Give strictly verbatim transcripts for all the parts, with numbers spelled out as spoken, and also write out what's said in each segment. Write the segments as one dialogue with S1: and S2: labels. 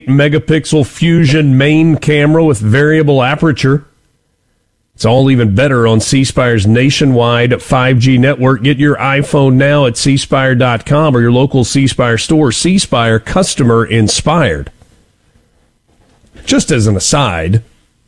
S1: megapixel Fusion main camera with variable aperture. It's all even better on C Spire's nationwide five G network. Get your iPhone now at c spire dot com or your local C Spire store. C Spire, customer inspired. Just as an aside,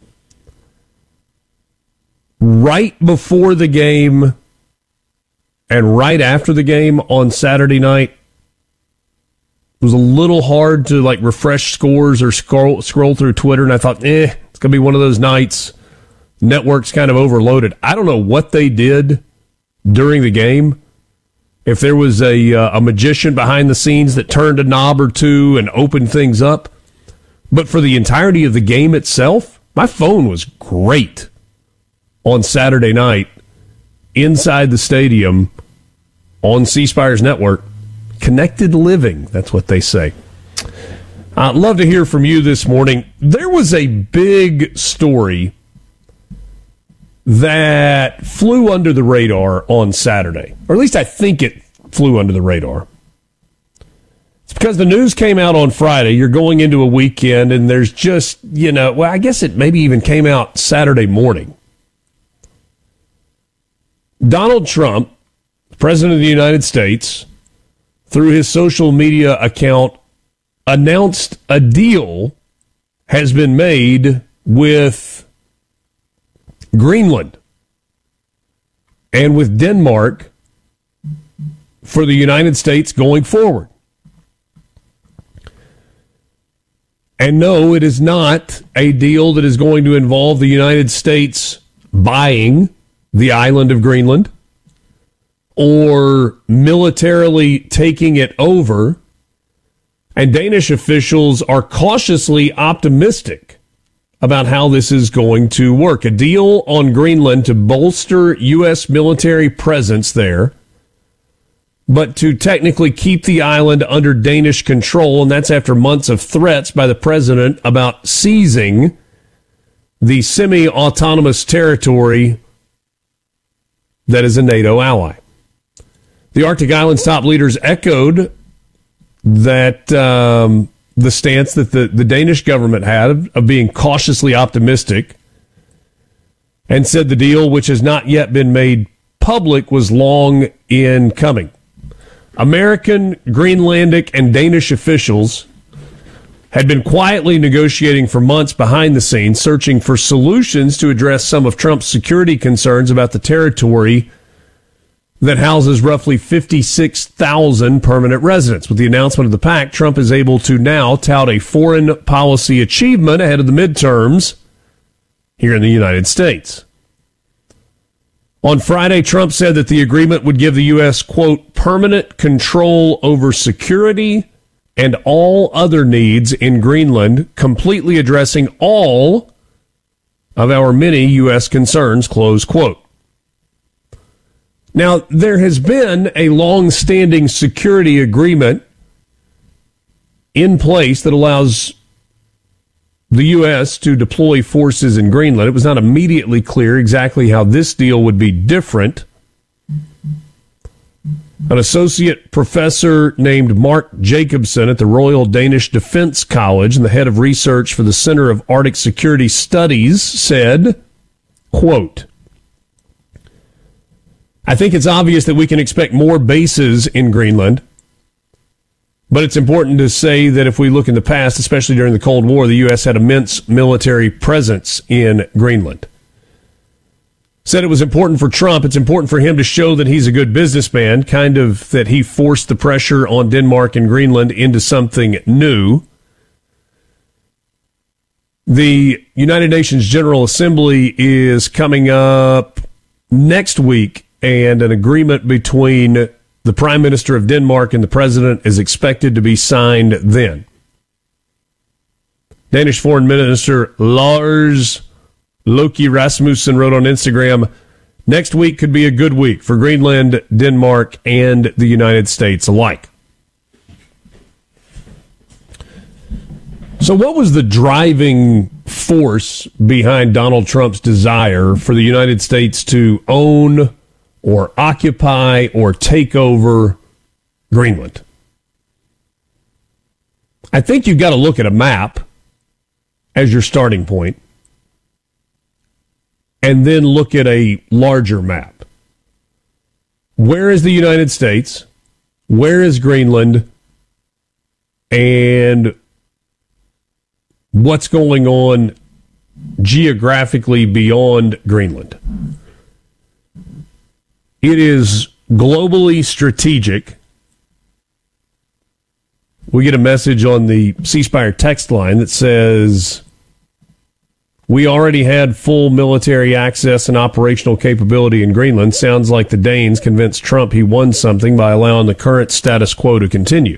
S1: right before the game and right after the game on Saturday night, it was a little hard to like refresh scores or scroll scroll through Twitter, and I thought, eh, it's going to be one of those nights. Network's kind of overloaded. I don't know what they did during the game. If there was a uh, a magician behind the scenes that turned a knob or two and opened things up. But for the entirety of the game itself, my phone was great on Saturday night inside the stadium on C Spire's network. Connected living, that's what they say. I'd love to hear from you this morning. There was a big story that flew under the radar on Saturday, or at least I think it flew under the radar. It's because the news came out on Friday. You're going into a weekend, and there's just, you know, well, I guess it maybe even came out Saturday morning. Donald Trump, President of the United States, through his social media account, announced a deal has been made with Greenland and with Denmark for the United States going forward. And no, it is not a deal that is going to involve the United States buying the island of Greenland or militarily taking it over. And Danish officials are cautiously optimistic about how this is going to work. A deal on Greenland to bolster U S military presence there, but to technically keep the island under Danish control, and that's after months of threats by the president about seizing the semi-autonomous territory that is a NATO ally. The Arctic Islands top leaders echoed that um, the stance that the, the Danish government had of, of being cautiously optimistic, and said the deal, which has not yet been made public, was long in coming. American, Greenlandic, and Danish officials had been quietly negotiating for months behind the scenes, searching for solutions to address some of Trump's security concerns about the territory that houses roughly fifty-six thousand permanent residents. With the announcement of the pact, Trump is able to now tout a foreign policy achievement ahead of the midterms here in the United States. On Friday, Trump said that the agreement would give the U S, quote, permanent control over security and all other needs in Greenland, completely addressing all of our many U S concerns, close quote. Now, there has been a long-standing security agreement in place that allows the U S to deploy forces in Greenland. It was not immediately clear exactly how this deal would be different. An associate professor named Mark Jacobson at the Royal Danish Defence College and the head of research for the Center of Arctic Security Studies said, quote, I think it's obvious that we can expect more bases in Greenland, but it's important to say that if we look in the past, especially during the Cold War, the U S had immense military presence in Greenland. Said it was important for Trump, it's important for him to show that he's a good businessman, kind of that he forced the pressure on Denmark and Greenland into something new. The United Nations General Assembly is coming up next week, and an agreement between the Prime Minister of Denmark and the President is expected to be signed then. Danish Foreign Minister Lars Løkke Rasmussen wrote on Instagram, next week could be a good week for Greenland, Denmark, and the United States alike. So what was the driving force behind Donald Trump's desire for the United States to own or occupy or take over Greenland? I think you've got to look at a map as your starting point, and then look at a larger map. Where is the United States? Where is Greenland? And what's going on geographically beyond Greenland? It is globally strategic. We get a message on the C Spire text line that says, we already had full military access and operational capability in Greenland. Sounds like the Danes convinced Trump he won something by allowing the current status quo to continue.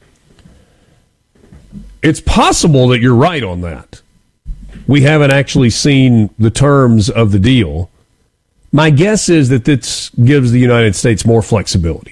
S1: It's possible that you're right on that. We haven't actually seen the terms of the deal. My guess is that this gives the United States more flexibility.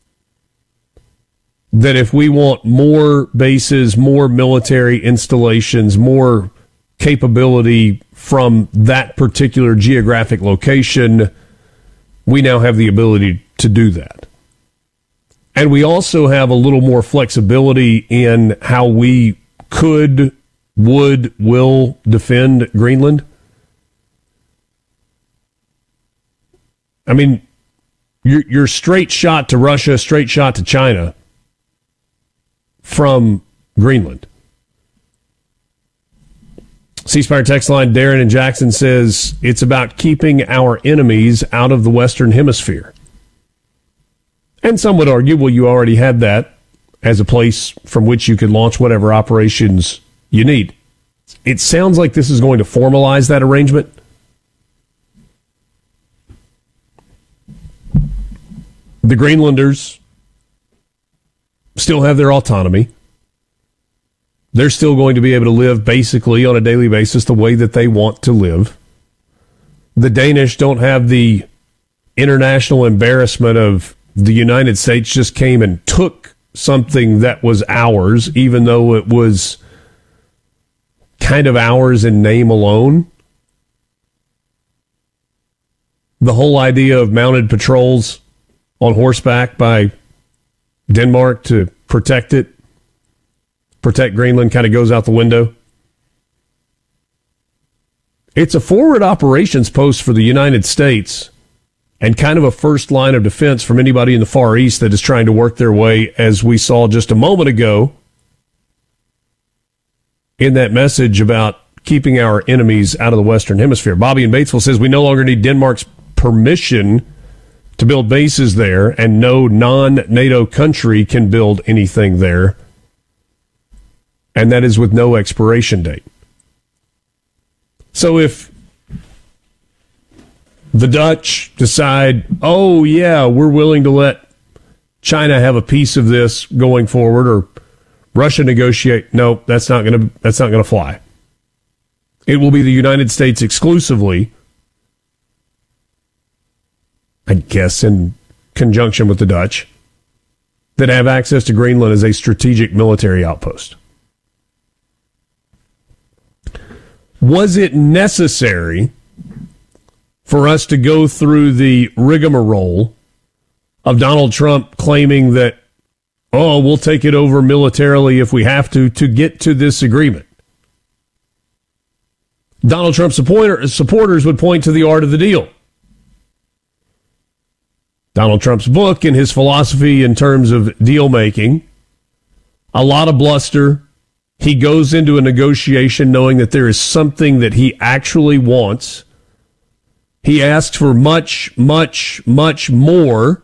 S1: That if we want more bases, more military installations, more capability from that particular geographic location, we now have the ability to do that. And we also have a little more flexibility in how we could, would, will defend Greenland. I mean, you're, you're straight shot to Russia, straight shot to China from Greenland. C Spire text line, Darren and Jackson says, it's about keeping our enemies out of the Western Hemisphere. And some would argue, well, you already had that as a place from which you could launch whatever operations you need. It sounds like this is going to formalize that arrangement. The Greenlanders still have their autonomy. They're still going to be able to live basically on a daily basis the way that they want to live. The Danish don't have the international embarrassment of the United States just came and took something that was ours, even though it was kind of ours in name alone. The whole idea of mounted patrols on horseback by Denmark to protect it, protect Greenland, kind of goes out the window. It's a forward operations post for the United States and kind of a first line of defense from anybody in the Far East that is trying to work their way, as we saw just a moment ago in that message about keeping our enemies out of the Western Hemisphere. Bobby in Batesville says we no longer need Denmark's permission to build bases there, and no non-NATO country can build anything there. And that is with no expiration date. So if the Dutch decide, oh, yeah, we're willing to let China have a piece of this going forward, or Russia negotiate, no, that's not going to that's not going to fly. It will be the United States exclusively, I guess, in conjunction with the Dutch, that have access to Greenland as a strategic military outpost. Was it necessary for us to go through the rigmarole of Donald Trump claiming that, oh, we'll take it over militarily if we have to, to get to this agreement? Donald Trump supporter, supporters would point to the art of the deal. Donald Trump's book and his philosophy in terms of deal making, a lot of bluster. He goes into a negotiation knowing that there is something that he actually wants. He asks for much, much, much more.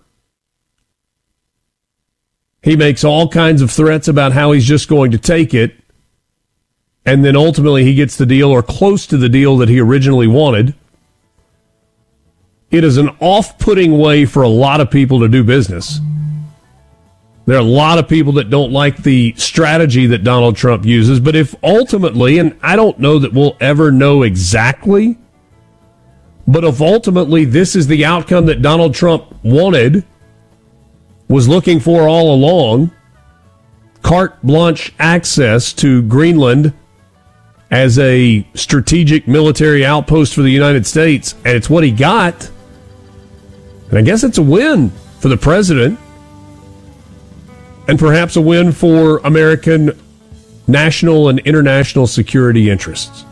S1: He makes all kinds of threats about how he's just going to take it. And then ultimately he gets the deal, or close to the deal that he originally wanted. It is an off-putting way for a lot of people to do business. There are a lot of people that don't like the strategy that Donald Trump uses, but if ultimately, and I don't know that we'll ever know exactly, but if ultimately this is the outcome that Donald Trump wanted, was looking for all along, carte blanche access to Greenland as a strategic military outpost for the United States, and it's what he got, and I guess it's a win for the president, and perhaps a win for American national and international security interests.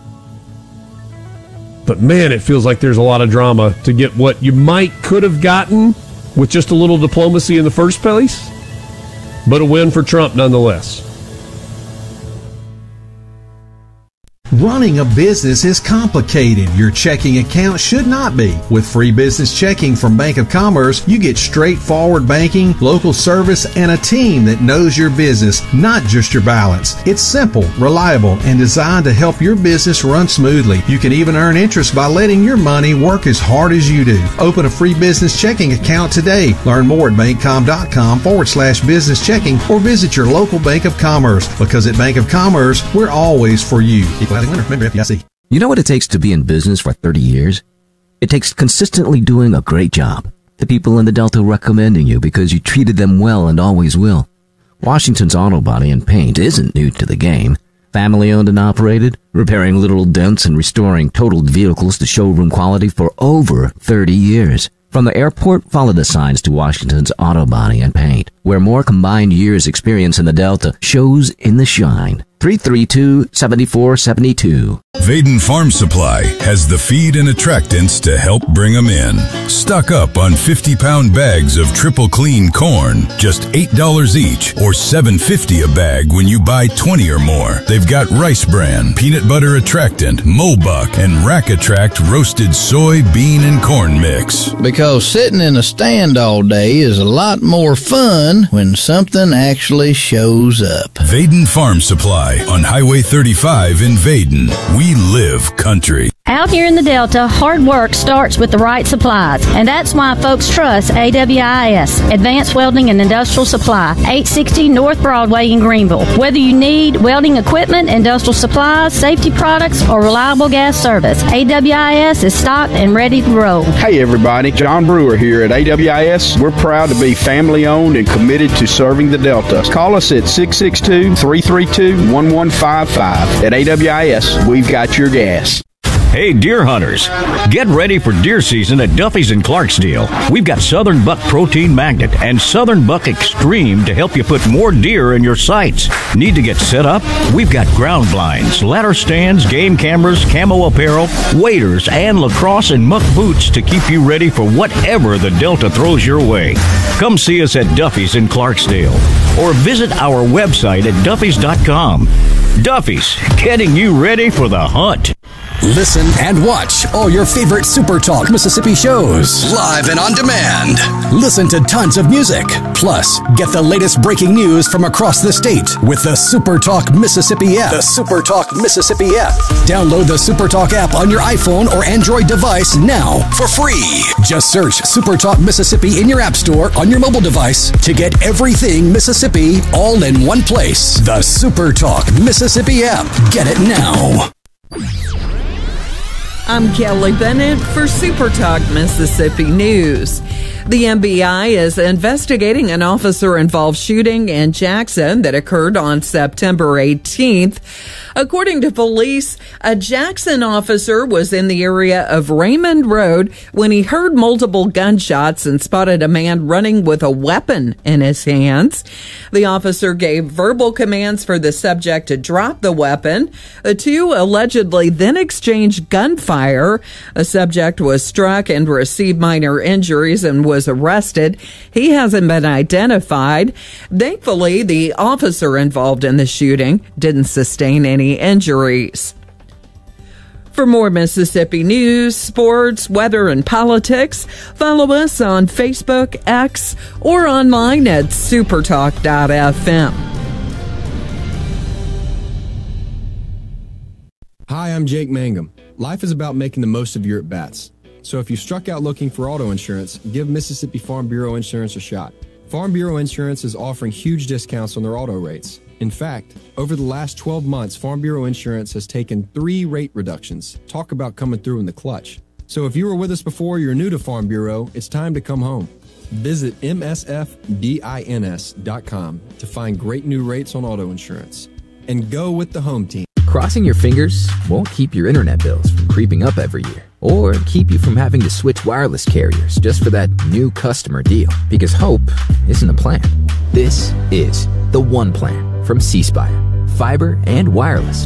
S1: But man, it feels like there's a lot of drama to get what you might could have gotten with just a little diplomacy in the first place, but a win for Trump nonetheless.
S2: Running a business is complicated. Your checking account should not be. With free business checking from Bank of Commerce, you get straightforward banking, local service, and a team that knows your business, not just your balance. It's simple, reliable, and designed to help your business run smoothly. You can even earn interest by letting your money work as hard as you do. Open a free business checking account today. Learn more at bankcom.com forward slash business checking or visit your local Bank of Commerce, because at Bank of Commerce, we're always for you. Remember F D I C.
S3: You know what it takes to be in business for thirty years? It takes consistently doing a great job. The people in the Delta recommending you because you treated them well and always will. Washington's Auto Body and Paint isn't new to the game. Family owned and operated, repairing literal dents and restoring totaled vehicles to showroom quality for over thirty years. From the airport, follow the signs to Washington's Auto Body and Paint, where more combined years experience in the Delta shows in the shine. three three two, seven four seven two.
S4: Vaden Farm Supply has the feed and attractants to help bring them in. Stock up on fifty-pound bags of triple clean corn, just eight dollars each, or seven dollars and fifty cents a bag when you buy twenty or more. They've got Rice Bran, Peanut Butter Attractant, Mobuck, and Rack Attract roasted soy, bean, and corn mix.
S5: Because sitting in a stand all day is a lot more fun when something actually shows up.
S4: Vaden Farm Supply on Highway thirty-five in Vaden. We live country.
S6: Out here in the Delta, hard work starts with the right supplies, and that's why folks trust A W I S, Advanced Welding and Industrial Supply, eight sixty North Broadway in Greenville. Whether you need welding equipment, industrial supplies, safety products, or reliable gas service, A W I S is stocked and ready to roll.
S7: Hey everybody, John Brewer here at A W I S. We're proud to be family-owned and committed to serving the Delta. Call us at six six two, three three two, one one five five. At A W I S, we've got your gas.
S8: Hey, deer hunters, get ready for deer season at Duffy's in Clarksdale. We've got Southern Buck Protein Magnet and Southern Buck Extreme to help you put more deer in your sights. Need to get set up? We've got ground blinds, ladder stands, game cameras, camo apparel, waders, and lacrosse and muck boots to keep you ready for whatever the Delta throws your way. Come see us at Duffy's in Clarksdale or visit our website at duffys dot com. Duffy's, getting you ready for the hunt.
S9: Listen and watch all your favorite Super Talk Mississippi shows live and on demand. Listen to tons of music. Plus, get the latest breaking news from across the state with the Super Talk Mississippi app. The Super Talk Mississippi app. Download the Super Talk app on your iPhone or Android device now for free. Just search Super Talk Mississippi in your app store on your mobile device to get everything Mississippi all in one place. The Super Talk Mississippi app. Get it now.
S10: I'm Kelly Bennett for Super Talk Mississippi News. The M B I is investigating an officer-involved shooting in Jackson that occurred on September eighteenth. According to police, a Jackson officer was in the area of Raymond Road when he heard multiple gunshots and spotted a man running with a weapon in his hands. The officer gave verbal commands for the subject to drop the weapon. The two allegedly then exchanged gunfire. A subject was struck and received minor injuries and was arrested. He hasn't been identified. Thankfully, the officer involved in the shooting didn't sustain any injuries. For more Mississippi news, sports, weather, and politics, follow us on Facebook, X, or online at supertalk dot f m.
S11: Hi, I'm Jake Mangum. Life is about making the most of your at-bats. So if you struck out looking for auto insurance, give Mississippi Farm Bureau Insurance a shot. Farm Bureau Insurance is offering huge discounts on their auto rates. In fact, over the last twelve months, Farm Bureau Insurance has taken three rate reductions. Talk about coming through in the clutch. So if you were with us before, you're new to Farm Bureau, it's time to come home. Visit m s f bins dot com to find great new rates on auto insurance. And go with the home team.
S3: Crossing your fingers won't keep your internet bills from creeping up every year, or keep you from having to switch wireless carriers just for that new customer deal. Because hope isn't a plan. This is the One Plan from C Spire.
S12: fiber, and wireless.